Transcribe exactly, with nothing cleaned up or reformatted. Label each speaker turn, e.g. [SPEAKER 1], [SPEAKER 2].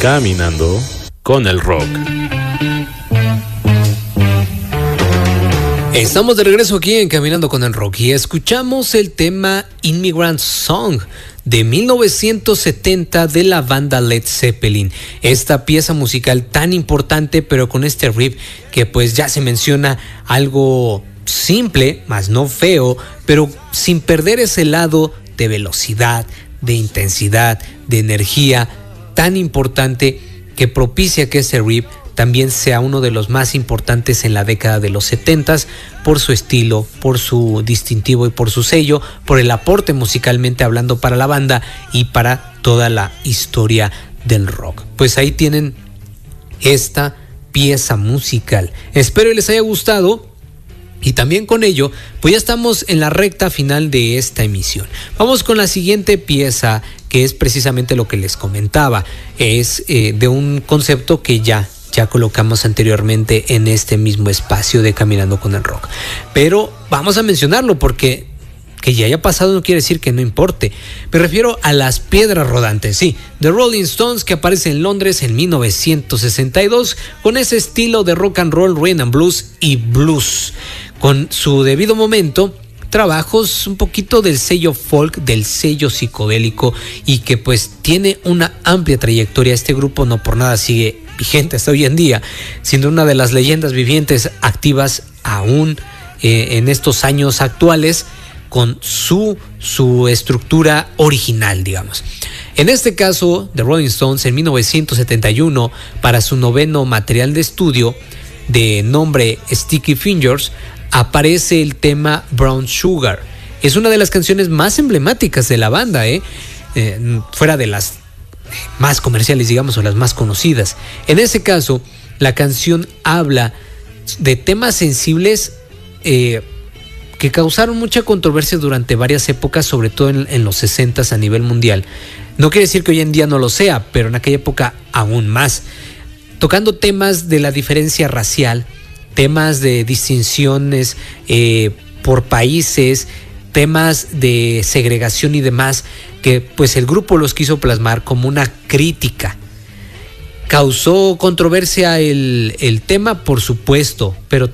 [SPEAKER 1] Caminando con el Rock.
[SPEAKER 2] Estamos de regreso aquí en Caminando con el Rock y escuchamos el tema Immigrant Song de mil novecientos setenta de la banda Led Zeppelin. Esta pieza musical tan importante, pero con este riff que pues ya se menciona, algo simple, más no feo, pero sin perder ese lado de velocidad, de intensidad, de energía tan importante que propicia que ese riff también sea uno de los más importantes en la década de los setentas por su estilo, por su distintivo y por su sello, por el aporte musicalmente hablando para la banda y para toda la historia del rock. Pues ahí tienen esta pieza musical. Espero que les haya gustado. Y también con ello, pues ya estamos en la recta final de esta emisión. Vamos con la siguiente pieza, que es precisamente lo que les comentaba. Es eh, de un concepto que ya, ya colocamos anteriormente en este mismo espacio de Caminando con el Rock. Pero vamos a mencionarlo porque que ya haya pasado no quiere decir que no importe. Me refiero a Las Piedras Rodantes, sí, The Rolling Stones, que aparece en Londres en mil novecientos sesenta y dos con ese estilo de rock and roll, rhythm and blues y blues. Con su debido momento, trabajos un poquito del sello folk, del sello psicodélico, y que pues tiene una amplia trayectoria. Este grupo no por nada sigue vigente hasta hoy en día, siendo una de las leyendas vivientes activas aún eh, en estos años actuales, con su, su estructura original, digamos. En este caso, The Rolling Stones en mil novecientos setenta y uno, para su noveno material de estudio de nombre Sticky Fingers, aparece el tema Brown Sugar. Es una de las canciones más emblemáticas de la banda, ¿eh? Eh, fuera de las más comerciales, digamos, o las más conocidas. En ese caso, la canción habla de temas sensibles eh, que causaron mucha controversia durante varias épocas, sobre todo en, en los sesentas a nivel mundial. No quiere decir que hoy en día no lo sea, pero en aquella época aún más. Tocando temas de la diferencia racial, temas de distinciones eh, por países, temas de segregación y demás, que pues el grupo los quiso plasmar como una crítica. ¿Causó controversia el, el tema? Por supuesto, pero